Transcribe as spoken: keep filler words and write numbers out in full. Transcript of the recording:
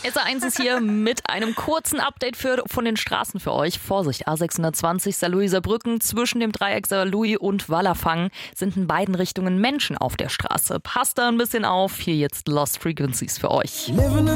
S A eins ist hier mit einem kurzen Update für, von den Straßen für euch. Vorsicht, A sechshundertzwanzig Saarlouiser Brücken zwischen dem Dreieck Saarlouis und Wallerfangen sind in beiden Richtungen Menschen auf der Straße. Passt da ein bisschen auf. Hier jetzt Lost Frequencies für euch.